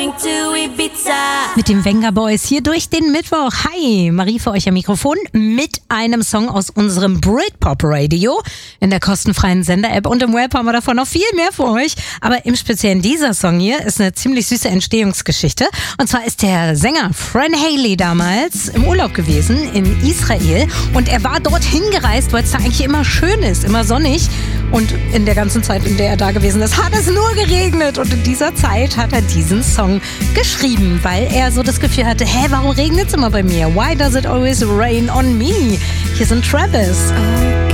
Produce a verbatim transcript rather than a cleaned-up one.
to Ibiza. Mit dem Venga Boys hier durch den Mittwoch. Hi, Marie für euch am Mikrofon mit einem Song aus unserem Britpop Radio in der kostenfreien Sender-App und im Web haben wir davon noch viel mehr für euch. Aber im Speziellen dieser Song hier ist eine ziemlich süße Entstehungsgeschichte. Und zwar ist der Sänger Fran Haley damals im Urlaub gewesen in Israel und er war dorthin gereist, weil es da eigentlich immer schön ist, immer sonnig. Und in der ganzen Zeit, in der er da gewesen ist, hat es nur geregnet. Und in dieser Zeit hat er diesen Song geschrieben, weil er so das Gefühl hatte, hä, warum regnet es immer bei mir? Why does it always rain on me? Hier sind Travis. I